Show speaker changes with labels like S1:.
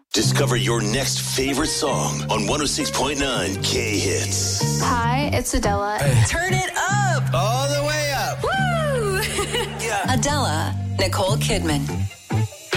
S1: Discover your next favorite song on 106.9 K-Hits.
S2: Hi, it's Adela.
S3: Turn it up!
S4: All the way up.
S3: Woo!
S4: Yeah.
S3: Adela, Nicole Kidman.